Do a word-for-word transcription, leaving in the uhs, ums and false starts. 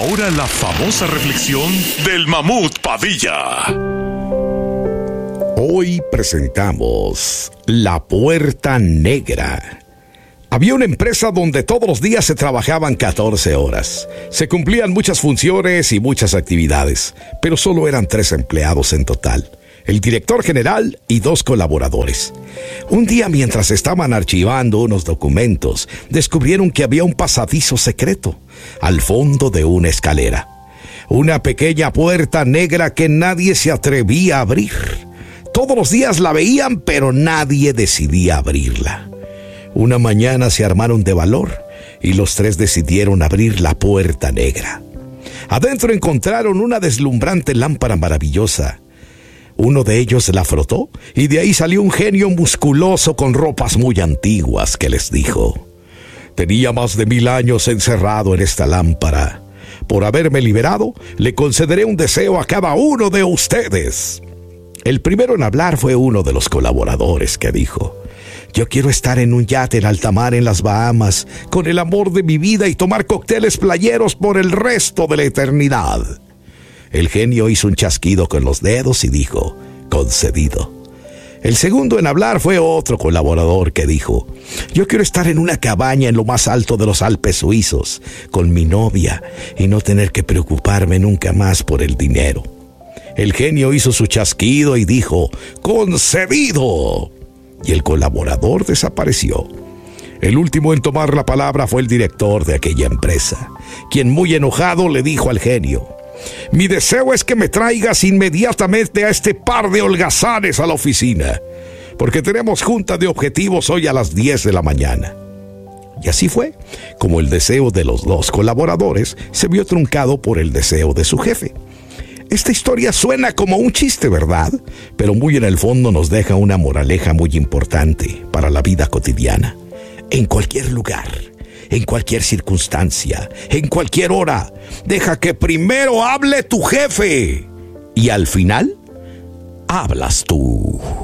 ahora la famosa reflexión del Mamut Padilla. Hoy presentamos La Puerta Negra. Había una empresa donde todos los días se trabajaban catorce horas. Se cumplían muchas funciones y muchas actividades, pero solo eran tres empleados en total: el director general y dos colaboradores. Un día, mientras estaban archivando unos documentos, descubrieron que había un pasadizo secreto al fondo de una escalera. Una pequeña puerta negra que nadie se atrevía a abrir. Todos los días la veían, pero nadie decidía abrirla. Una mañana se armaron de valor y los tres decidieron abrir la puerta negra. Adentro encontraron una deslumbrante lámpara maravillosa. Uno de ellos la frotó y de ahí salió un genio musculoso con ropas muy antiguas que les dijo: tenía más de mil años encerrado en esta lámpara. Por haberme liberado, le concederé un deseo a cada uno de ustedes. El primero en hablar fue uno de los colaboradores, que dijo: yo quiero estar en un yate en alta mar en las Bahamas con el amor de mi vida y tomar cócteles playeros por el resto de la eternidad. El genio hizo un chasquido con los dedos y dijo: concedido. El segundo en hablar fue otro colaborador, que dijo: yo quiero estar en una cabaña en lo más alto de los Alpes suizos con mi novia y no tener que preocuparme nunca más por el dinero. El genio hizo su chasquido y dijo: concedido. Y el colaborador desapareció. El último en tomar la palabra fue el director de aquella empresa, quien muy enojado le dijo al genio: mi deseo es que me traigas inmediatamente a este par de holgazanes a la oficina, porque tenemos junta de objetivos hoy a las diez de la mañana. Y así fue como el deseo de los dos colaboradores se vio truncado por el deseo de su jefe. Esta historia suena como un chiste, ¿verdad? Pero muy en el fondo nos deja una moraleja muy importante para la vida cotidiana. En cualquier lugar, en cualquier circunstancia, en cualquier hora, deja que primero hable tu jefe y al final hablas tú.